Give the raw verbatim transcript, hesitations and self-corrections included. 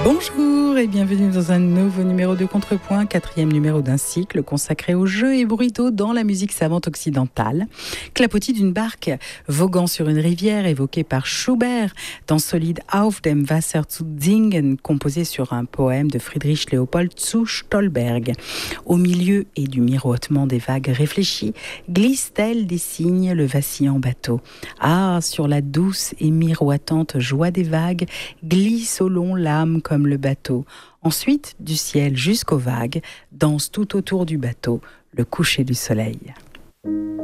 Bonjour et bienvenue dans un nouveau numéro de Contrepoint, quatrième numéro d'un cycle consacré aux jeux et bruits d'eau dans la musique savante occidentale. Clapotis d'une barque voguant sur une rivière évoquée par Schubert dans Solid auf dem Wasser zu singen, composé sur un poème de Friedrich Leopold zu Stolberg. Au milieu et du miroitement des vagues réfléchies, glisse-t-elle des cygnes le vacillant bateau. Ah, sur la douce et miroitante joie des vagues, glisse au long l'âme comme le bateau. Ensuite, du ciel jusqu'aux vagues, danse tout autour du bateau le coucher du soleil.